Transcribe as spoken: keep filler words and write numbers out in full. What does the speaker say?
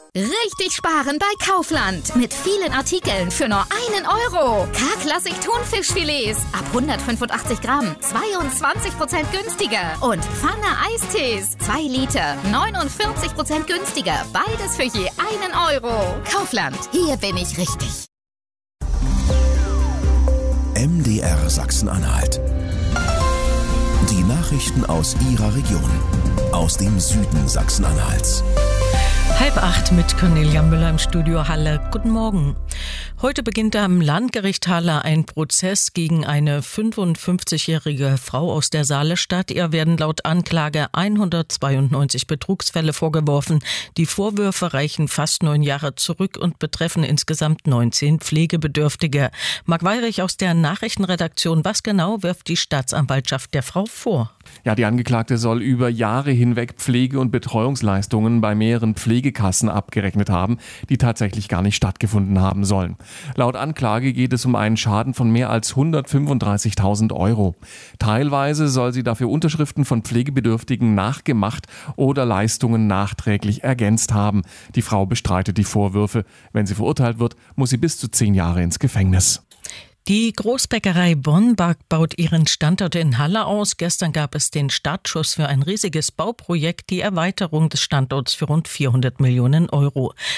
Richtig sparen bei Kaufland. Mit vielen Artikeln für nur einen Euro. K-Klassik Thunfischfilets ab hundertfünfundachtzig Gramm. zweiundzwanzig Prozent günstiger. Und Pfanne Eistees. zwei Liter. neunundvierzig Prozent günstiger. Beides für je einen Euro. Kaufland. Hier bin ich richtig. M D R Sachsen-Anhalt. Die Nachrichten aus Ihrer Region. Aus dem Süden Sachsen-Anhalts. Halb acht mit Cornelia Müller im Studio Halle. Guten Morgen. Heute beginnt am Landgericht Halle ein Prozess gegen eine fünfundfünfzigjährige Frau aus der Saalestadt. Ihr werden laut Anklage hundertzweiundneunzig Betrugsfälle vorgeworfen. Die Vorwürfe reichen fast neun Jahre zurück und betreffen insgesamt neunzehn Pflegebedürftige. Marc Weyrich aus der Nachrichtenredaktion. Was genau wirft die Staatsanwaltschaft der Frau vor? Ja, die Angeklagte soll über Jahre hinweg Pflege- und Betreuungsleistungen bei mehreren Pflegekassen abgerechnet haben, die tatsächlich gar nicht stattgefunden haben sollen. Laut Anklage geht es um einen Schaden von mehr als hundertfünfunddreißigtausend Euro. Teilweise soll sie dafür Unterschriften von Pflegebedürftigen nachgemacht oder Leistungen nachträglich ergänzt haben. Die Frau bestreitet die Vorwürfe. Wenn sie verurteilt wird, muss sie bis zu zehn Jahre ins Gefängnis. Die Großbäckerei Bonbak baut ihren Standort in Halle aus. Gestern gab es den Startschuss für ein riesiges Bauprojekt, die Erweiterung des Standorts für rund vierhundert Millionen Euro.